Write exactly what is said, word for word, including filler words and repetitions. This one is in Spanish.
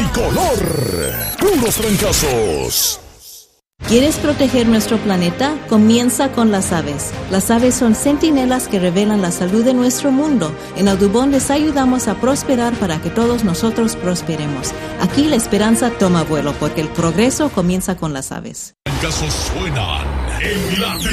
tricolor. Puros trancazos. ¿Quieres proteger nuestro planeta? Comienza con las aves. Las aves son centinelas que revelan la salud de nuestro mundo. En Audubon les ayudamos a prosperar para que todos nosotros prosperemos. Aquí la esperanza toma vuelo porque el progreso comienza con las aves. Trancazos suenan en la